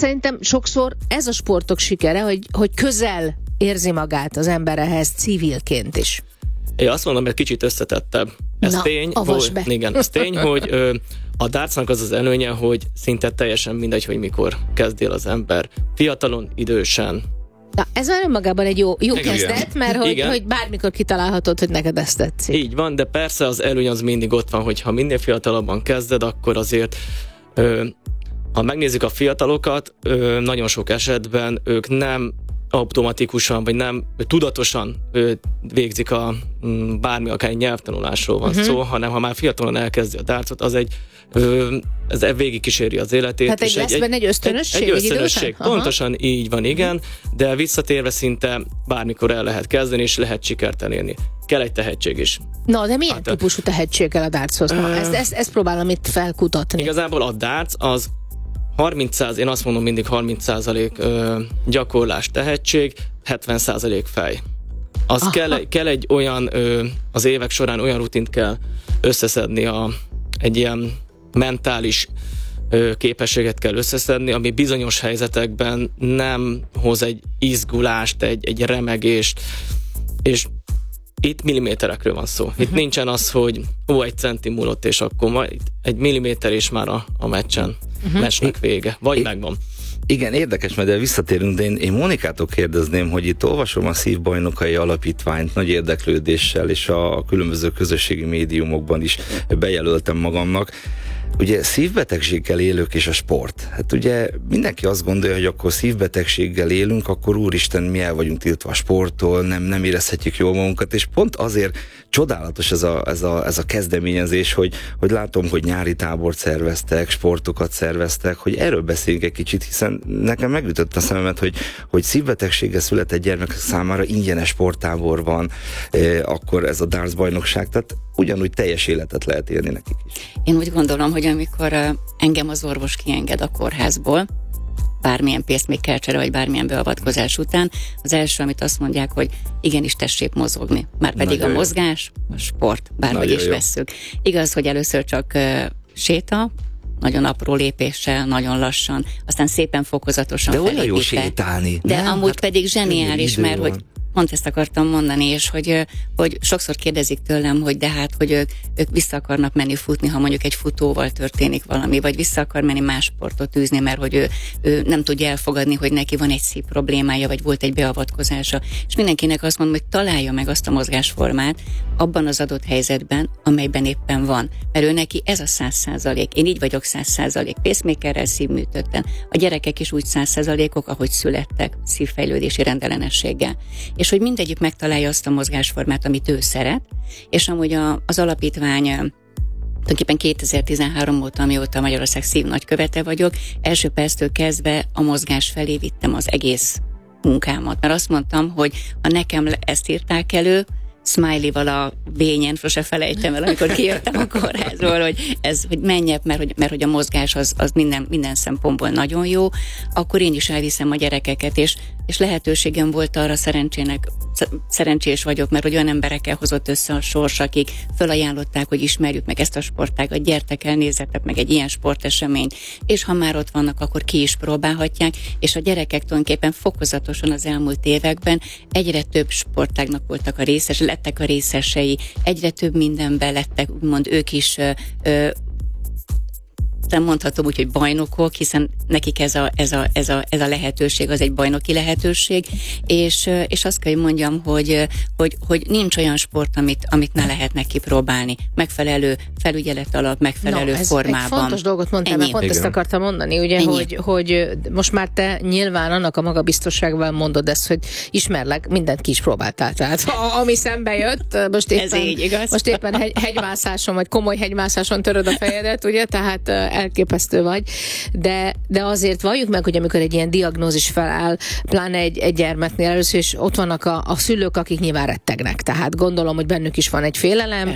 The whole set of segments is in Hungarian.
szerintem sokszor ez a sportok sikere, hogy közel érzi magát az ember ehhez civilként is. Én azt mondom, hogy kicsit összetettebb. Ez tény, hogy a dartsnak az előnye, hogy szinte teljesen mindegy, hogy mikor kezdél az ember. Fiatalon, idősen. Na, ez már önmagában egy jó kezdet, mert hogy bármikor kitalálhatod, hogy neked ezt tetszik. Így van, de persze az előny az mindig ott van, hogyha minél fiatalabban kezded, akkor azért ha megnézzük a fiatalokat, nagyon sok esetben ők nem automatikusan, vagy nem tudatosan végzik bármi, akár egy nyelvtanulásról van szó, hanem ha már fiatalon elkezdi a dartsot, ez végig kíséri az életét. Hát lesz benne egy ösztönösség? Egy ösztönösség, pontosan így van, igen, de visszatérve szinte bármikor el lehet kezdeni, és lehet sikert elérni. Kell egy tehetség is. Na, de milyen típusú tehetség kell a dartshoz? Ezt próbálom itt felkutatni. Igazából a darts az 30%, én azt mondom mindig 30% gyakorlás, tehetség, 70% fej. Az kell egy olyan, az évek során olyan rutint kell összeszedni, egy ilyen mentális képességet kell összeszedni, ami bizonyos helyzetekben nem hoz egy izgulást, egy remegést, és itt milliméterekről van szó. Itt nincsen az, hogy egy centi múlott, és akkor majd egy milliméter és már a meccsnek vége. Vagy megvan. Igen, érdekes, mert visszatérünk, de én Monikától kérdezném, hogy itt olvasom a Szívbajnokai Alapítványt nagy érdeklődéssel, és a különböző közösségi médiumokban is bejelöltem magamnak. Ugye szívbetegséggel élők és a sport. Hát ugye mindenki azt gondolja, hogy akkor szívbetegséggel élünk, akkor úristen, mi el vagyunk tiltva a sporttól, nem érezhetjük jól magunkat, és pont azért csodálatos ez a kezdeményezés, hogy látom, hogy nyári tábort szerveztek, sportokat szerveztek, hogy erről beszéljünk egy kicsit, hiszen nekem megütött a szememet, hogy szívbetegséggel született gyermek számára ingyenes sporttábor van, akkor ez a darts bajnokság, tehát ugyanúgy teljes életet lehet élni nekik is. Én úgy gondolom, hogy amikor engem az orvos kienged a kórházból, bármilyen pacemaker-csere, vagy bármilyen beavatkozás után, az első, amit azt mondják, hogy igenis tessék mozogni. Márpedig nagyon a mozgás, a sport, bárhogy is vesszük. Igaz, hogy először csak séta, nagyon apró lépéssel, nagyon lassan, aztán szépen fokozatosan felépítve. De olyan jó sétálni. De amúgy pedig zseniális, mert hogy pont ezt akartam mondani, és hogy sokszor kérdezik tőlem, hogy de hát, hogy ők vissza akarnak menni futni, ha mondjuk egy futóval történik valami, vagy vissza akar menni más sportot űzni, mert hogy ő nem tudja elfogadni, hogy neki van egy szív problémája, vagy volt egy beavatkozása. És mindenkinek azt mondom, hogy találja meg azt a mozgásformát abban az adott helyzetben, amelyben éppen van. Mert ő neki ez a 100%. Én így vagyok 100%. Pacemakerrel, szívműtötten. A gyerekek is úgy 100%-ok, ahogy születtek, szívfejlődési rendellenességgel. És hogy mindegyik megtalálja azt a mozgásformát, amit ő szeret, és amúgy az alapítvány tulajdonképpen 2013 óta, amióta Magyarország szívnagykövete vagyok, első perctől kezdve a mozgás felé vittem az egész munkámat. Mert azt mondtam, hogy ha nekem ezt írták elő, smiley-val a vényen, sose felejtem el, amikor kijöttem a kórházból, hogy menjek, mert hogy a mozgás az minden szempontból nagyon jó, akkor én is elviszem a gyerekeket, és lehetőségem volt arra, szerencsés vagyok, mert hogy olyan emberekkel hozott össze a sors, akik felajánlották, hogy ismerjük meg ezt a sportágat, gyertek el, nézzetek meg egy ilyen sporteseményt, és ha már ott vannak, akkor ki is próbálhatják, és a gyerekek tulajdonképpen fokozatosan az elmúlt években egyre több sportágnak voltak lettek a részesei, egyre több mindenben lettek, úgymond ők is nem mondhatom úgy, hogy bajnokok, hiszen nekik ez a lehetőség, az egy bajnoki lehetőség, és azt kell, hogy mondjam, hogy nincs olyan sport, amit ne lehetnek kipróbálni. Megfelelő felügyelet alatt, megfelelő formában. Egy fontos dolgot mondtál, mert pont ezt akartam mondani, ugye, hogy most már te nyilván annak a magabiztossággal mondod ezt, hogy ismerlek, mindent ki is próbáltál. Tehát ami szembe jött, most éppen hegymászáson, vagy komoly hegymászáson töröd a fejedet, ugye, tehát elképesztő vagy, de azért valljuk meg, hogy amikor egy ilyen diagnózis feláll, pláne egy gyermeknél először, és ott vannak a szülők, akik nyilván rettegnek, tehát gondolom, hogy bennük is van egy félelem,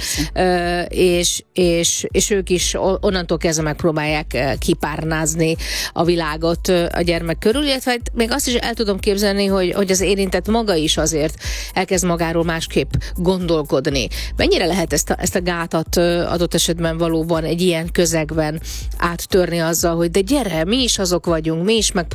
és ők is onnantól kezdve megpróbálják kipárnázni a világot a gyermek körül, illetve még azt is el tudom képzelni, hogy az érintett maga is azért elkezd magáról másképp gondolkodni. Mennyire lehet ezt a gátat adott esetben valóban egy ilyen közegben áttörni azzal, hogy de gyere, mi is azok vagyunk, mi is